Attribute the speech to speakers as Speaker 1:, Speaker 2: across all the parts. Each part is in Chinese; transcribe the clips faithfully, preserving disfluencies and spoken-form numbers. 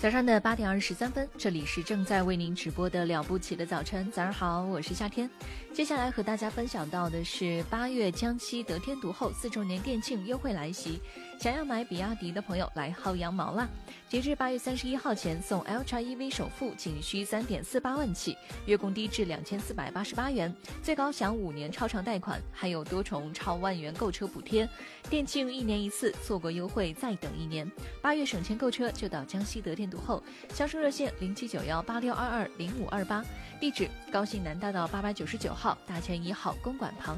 Speaker 1: 早上的八点二十三分，这里是正在为您直播的了不起的早晨。早上好，我是夏天。接下来和大家分享到的是八月江西得天独厚四周年店庆优惠来袭，想要买比亚迪的朋友来薅羊毛啦！截至八月三十一号前，送 Ultra E V 首付仅需 三点四八万起，月供低至两千四百八十八元，最高享五年超长贷款，还有多重超万元购车补贴。店庆一年一次，错过优惠再等一年。八月省钱购车就到江西得天独厚，销售热线零七九幺八六二二零五二八，地址高新南大道八百九十九号大千一号公馆旁。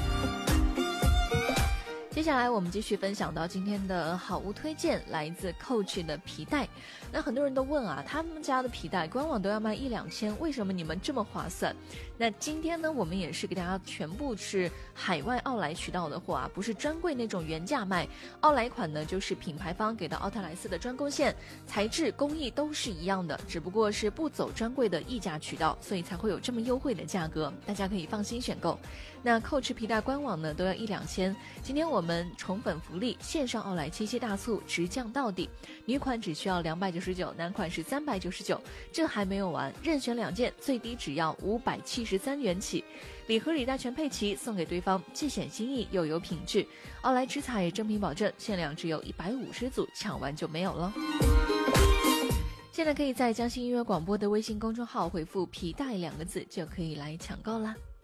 Speaker 1: 接下来我们继续分享到今天的好物推荐，来自 Coach 的皮带。那很多人都问啊，他们家的皮带官网都要卖一两千，为什么你们这么划算？那今天呢，我们也是给大家全部是海外奥莱渠道的货啊，不是专柜那种原价卖。奥莱款呢，就是品牌方给到奥特莱斯的专供线，材质工艺都是一样的，只不过是不走专柜的溢价渠道，所以才会有这么优惠的价格，大家可以放心选购。那 Coach 皮带官网呢都要一两千，今天我们我们宠粉福利，线上奥莱七夕大促直降到底，女款只需要两百九十九，男款是三百九十九，这还没有完，任选两件，最低只要五百七十三元起，礼盒礼袋全配齐，送给对方既显心意又有品质。奥莱直采正品保证，限量只有一百五十组，抢完就没有了。现在可以在江西音乐广播的微信公众号回复皮带两个字就可以来抢购啦。